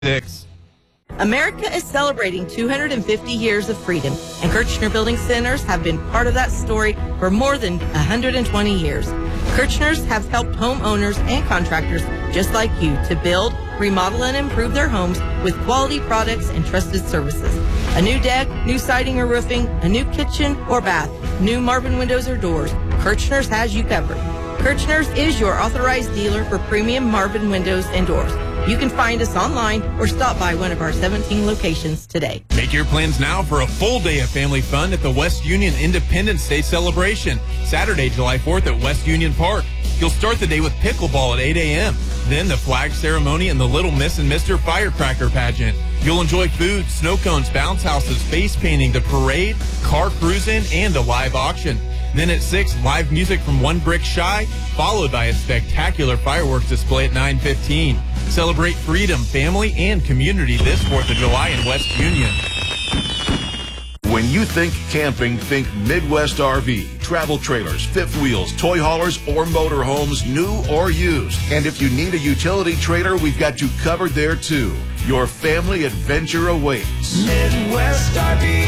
6. America is celebrating 250 years of freedom, and Kirchner Building Centers have been part of that story for more than 120 years. Kirchners have helped homeowners and contractors just like you to build, remodel, and improve their homes with quality products and trusted services. A new deck, new siding or roofing, a new kitchen or bath, new Marvin windows or doors, Kirchners has you covered. Kirchners is your authorized dealer for premium Marvin windows and doors. You can find us online or stop by one of our 17 locations today. Make your plans now for a full day of family fun at the West Union Independence Day celebration, Saturday, July 4th at West Union Park. You'll start the day with pickleball at 8 a.m., then the flag ceremony and the Little Miss and Mr. Firecracker pageant. You'll enjoy food, snow cones, bounce houses, face painting, the parade, car cruising, and a live auction. Then at 6, live music from One Brick Shy, followed by a spectacular fireworks display at 9:15. Celebrate freedom, family, and community this 4th of July in West Union. When you think camping, think Midwest RV. Travel trailers, fifth wheels, toy haulers, or motorhomes, new or used. And if you need a utility trailer, we've got you covered there too. Your family adventure awaits. Midwest RV.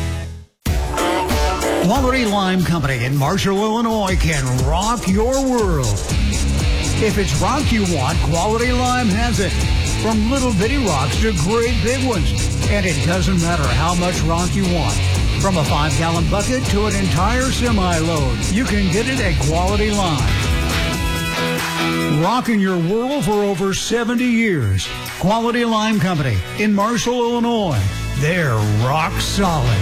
Quality Lime Company in Marshall, Illinois can rock your world. If it's rock you want, Quality Lime has it. From little bitty rocks to great big ones. And it doesn't matter how much rock you want. From a 5-gallon bucket to an entire semi-load, you can get it at Quality Lime. Rocking your world for over 70 years. Quality Lime Company in Marshall, Illinois. They're rock solid.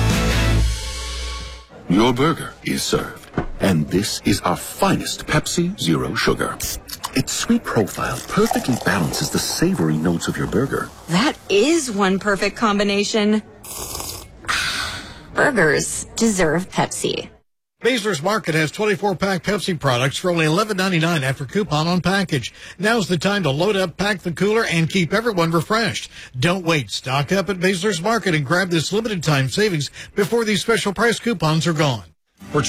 Your burger is served. And this is our finest Pepsi Zero Sugar. Its sweet profile perfectly balances the savory notes of your burger. That is one perfect combination. Burgers deserve Pepsi. Basler's Market has 24-pack Pepsi products for only $11.99 after coupon on package. Now's the time to load up, pack the cooler, and keep everyone refreshed. Don't wait. Stock up at Basler's Market and grab this limited time savings before these special price coupons are gone.